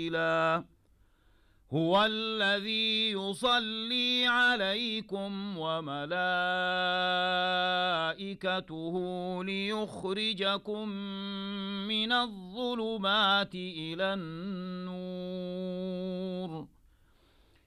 سبيلا هو الذي يصلي عليكم وملائكته ليخرجكم من الظلمات إلى النور